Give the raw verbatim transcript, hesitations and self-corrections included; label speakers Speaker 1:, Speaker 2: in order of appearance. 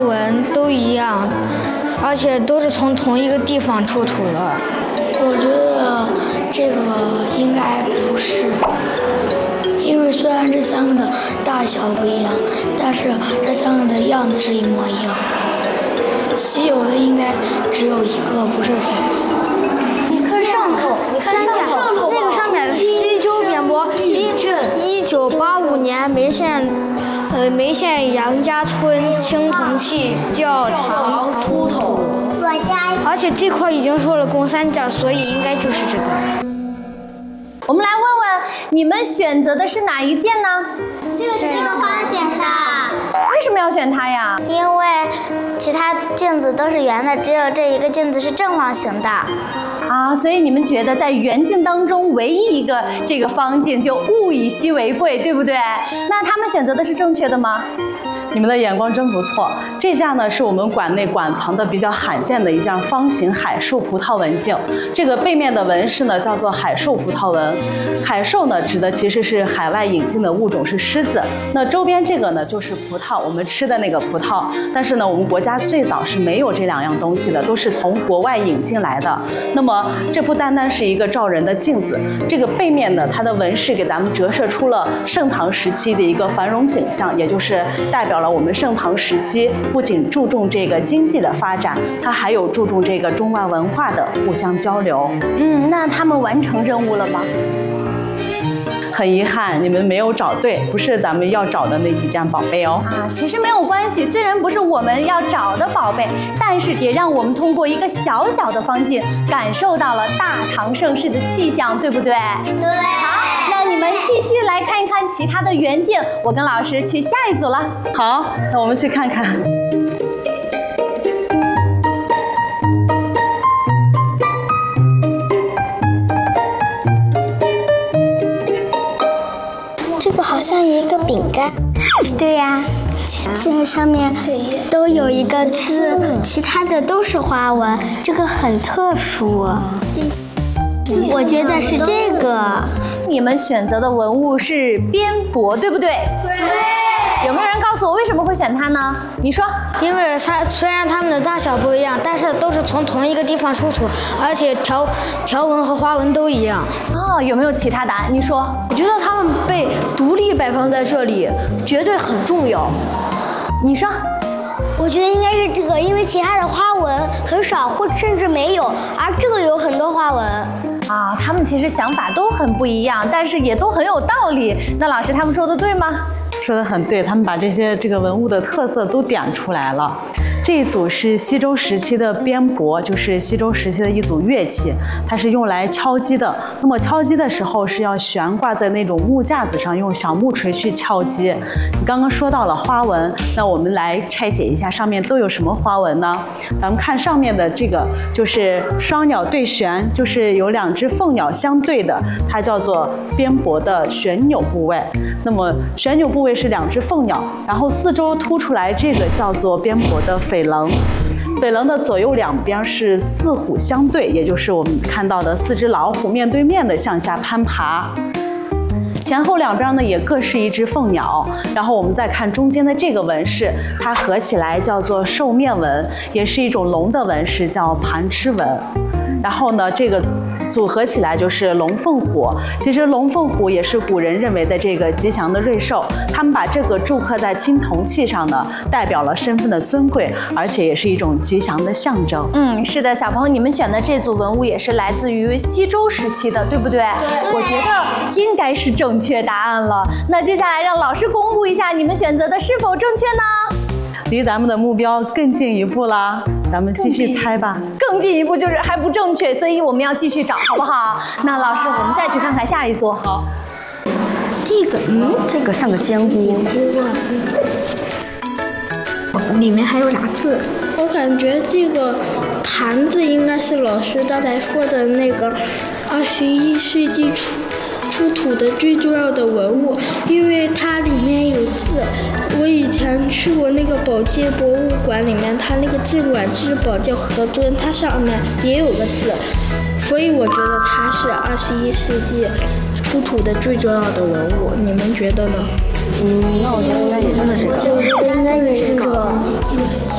Speaker 1: 文都一样，而且都是从同一个地方出土的。
Speaker 2: 我觉得这个应该不是，因为虽然这三个的大小不一样，但是这三个的样子是一模一样。稀有的应该只有一个，不是这个。
Speaker 1: 你看上头，三甲那个上面的西周扁柏，一一九八五年梅县，呃梅县杨家村青铜器窖藏出土。而且这块已经说了共三件，所以应该就是这个。
Speaker 3: 我们来问问你们选择的是哪一件呢？
Speaker 4: 这个是这个方形的。
Speaker 3: 为什么要选它呀？
Speaker 4: 因为其他镜子都是圆的，只有这一个镜子是正方形的。
Speaker 3: 啊，所以你们觉得在圆镜当中唯一一个这个方镜就物以稀为贵，对不对？那他们选择的是正确的吗？
Speaker 5: 你们的眼光真不错。这件呢是我们馆内馆藏的比较罕见的一件方形海兽葡萄纹镜。这个背面的纹饰呢叫做海兽葡萄纹。海兽呢指的其实是海外引进的物种，是狮子。那周边这个呢就是葡萄，我们吃的那个葡萄。但是呢，我们国家最早是没有这两样东西的，都是从国外引进来的。那么这不单单是一个照人的镜子，这个背面呢它的纹饰给咱们折射出了盛唐时期的一个繁荣景象，也就是代表了我们盛唐时期不仅注重这个经济的发展，它还有注重这个中外文化的互相交流。
Speaker 3: 嗯，那他们完成任务了吗？
Speaker 5: 很遗憾，你们没有找对，不是咱们要找的那几件宝贝哦。
Speaker 3: 啊，其实没有关系，虽然不是我们要找的宝贝，但是也让我们通过一个小小的方镜，感受到了大唐盛世的气象，对不对？
Speaker 4: 对。
Speaker 3: 好，那你们继续来看一看其他的圆镜，我跟老师去下一组了。
Speaker 5: 好，那我们去看看。
Speaker 4: 这个好像一个饼干。对呀，这上面都有一个字，其他的都是花纹，这个很特殊。我觉得是这个。
Speaker 3: 你们选择的文物是边帛，对不对？对。有没有人告诉我为什么会选它呢？你说。
Speaker 1: 因为它虽然它们的大小不一样，但是都是从同一个地方出土，而且条条纹和花纹都一样。
Speaker 3: 哦，有没有其他答案？你说。
Speaker 6: 我觉得它们被独立摆放在这里，绝对很重要。
Speaker 3: 你说。
Speaker 4: 我觉得应该是这个，因为其他的花纹很少，或甚至没有，而这个有很多花纹。
Speaker 3: 啊，他们其实想法都很不一样，但是也都很有道理。那老师他们说的对吗？
Speaker 5: 说得很对，他们把这些这个文物的特色都点出来了。这一组是西周时期的边帛，就是西周时期的一组乐器，它是用来敲击的。那么敲击的时候是要悬挂在那种木架子上，用小木锤去敲击。你刚刚说到了花纹，那我们来拆解一下上面都有什么花纹呢？咱们看上面的这个就是双鸟对旋，就是有两只凤鸟相对的，它叫做边帛的旋钮部位。那么旋钮部位是两只凤鸟，然后四周凸出来这个叫做边帛的翡棱。翡棱的左右两边是四虎相对，也就是我们看到的四只老虎面对面的向下攀爬。前后两边呢也各是一只凤鸟，然后我们再看中间的这个纹饰，它合起来叫做兽面纹，也是一种龙的纹饰，叫盘螭纹。然后呢，这个组合起来就是龙凤虎。其实龙凤虎也是古人认为的这个吉祥的瑞兽，他们把这个铸刻在青铜器上呢，代表了身份的尊贵，而且也是一种吉祥的象征。
Speaker 3: 嗯，是的，小朋友，你们选的这组文物也是来自于西周时期的，对不对？对。我觉得应该是正确答案了。那接下来让老师公布一下你们选择的是否正确呢？
Speaker 5: 离咱们的目标更进一步啦，咱们继续猜吧。
Speaker 3: 更进一步就是还不正确，所以我们要继续找，好不好？那老师，我们再去看看下一组。好。
Speaker 6: 这个，嗯，这个像个煎锅，里面还有俩字。
Speaker 7: 我感觉这个盘子应该是老师刚才说的那个二十一世纪出出土的最重要的文物，因为它里面有字。我以前去过那个宝鸡博物馆里面，它那个镇馆之宝叫何尊，它上面也有个字，所以我觉得它是二十一世纪出土的最重要的文物。你们觉得呢？
Speaker 6: 嗯，那我觉得应该也就是这个。
Speaker 4: 我觉得应该也是这个。